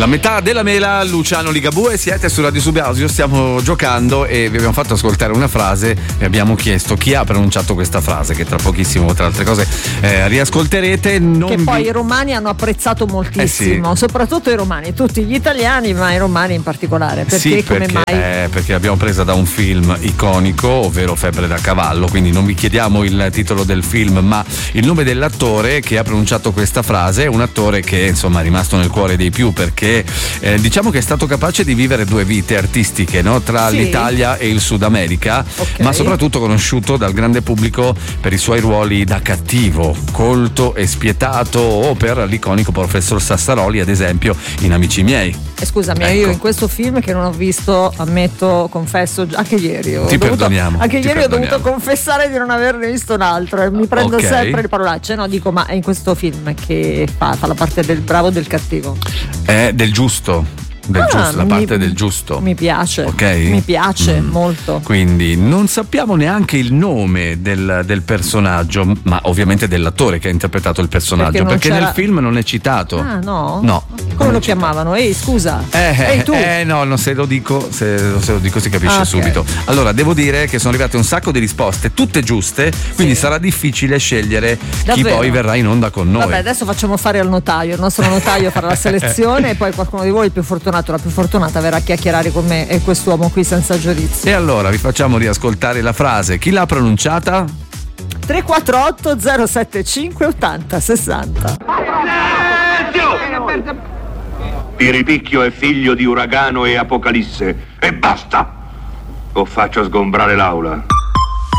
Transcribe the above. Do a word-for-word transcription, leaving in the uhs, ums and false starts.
La metà della mela, Luciano Ligabue, siete su Radio Subausio, stiamo giocando e vi abbiamo fatto ascoltare una frase e abbiamo chiesto chi ha pronunciato questa frase, che tra pochissimo, tra altre cose, eh, riascolterete. Non che poi vi... i romani hanno apprezzato moltissimo, eh sì. soprattutto i romani, tutti gli italiani, ma i romani in particolare. Perché, sì, come perché, mai? Eh, perché l'abbiamo presa da un film iconico, ovvero Febbre da cavallo, quindi non vi chiediamo il titolo del film, ma il nome dell'attore che ha pronunciato questa frase. È un attore che insomma è rimasto nel cuore dei più, perché Eh, diciamo che è stato capace di vivere due vite artistiche, no? Tra sì. l'Italia e il Sud America, okay. ma soprattutto conosciuto dal grande pubblico per i suoi ruoli da cattivo, colto e spietato, o per l'iconico professor Sassaroli, ad esempio, in Amici miei. Eh, scusami, ecco. io in questo film che non ho visto, ammetto, confesso, anche ieri ho Ti dovuto, perdoniamo. Anche ti ieri perdoniamo. ho dovuto confessare di non averne visto un altro e mi prendo Okay. sempre le parolacce. No, dico, ma è in questo film che fa, fa la parte del bravo e del cattivo. È del giusto. Del Ah, giusto, la mi- parte del giusto. Mi piace, Ok? mi piace Mm. molto. Quindi non sappiamo neanche il nome del, del personaggio, ma ovviamente dell'attore che ha interpretato il personaggio, Perché perché, non c'era- nel film non è citato. Ah, no? No. Come non lo è citato. chiamavano? Ehi, scusa. Eh, Ehi, tu. eh no, no, se lo dico, se, se lo dico si capisce Ah, ok. subito. Allora, devo dire che sono arrivate un sacco di risposte, tutte giuste, quindi Sì. sarà difficile scegliere chi Davvero? poi verrà in onda con noi. Vabbè, adesso facciamo fare al notaio. Il nostro notaio farà la selezione e poi qualcuno di voi, il più fortunato, la più fortunata, verrà a chiacchierare con me e quest'uomo qui senza giudizio. E allora vi facciamo riascoltare la frase. Chi l'ha pronunciata? tre quattro otto zero sette cinque ottanta sessanta. Piripicchio è figlio di uragano e apocalisse. E basta! O faccio sgombrare l'aula.